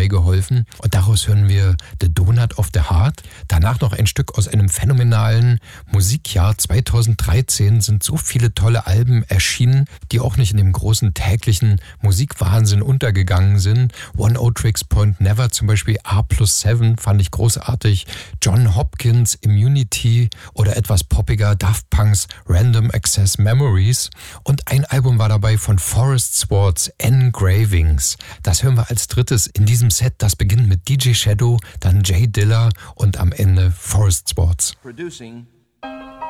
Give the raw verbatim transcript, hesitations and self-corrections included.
dabei geholfen. Und daraus hören wir The Donut of the Heart. Danach noch ein Stück aus einem phänomenalen Musikjahr. zweitausenddreizehn sind so viele tolle Alben erschienen, die auch nicht in dem großen täglichen Musikwahnsinn untergegangen sind. One O Tricks Point Never zum Beispiel, A plus sieben fand ich großartig. John Hopkins, Immunity oder etwas poppiger Daft Punks Random Access Memories. Und ein Album war dabei von Forest Swords, Engravings. Das hören wir als drittes in diesem Set. Das beginnt mit D J Shadow, dann Jay Dilla und am Ende Forest Swords. Producing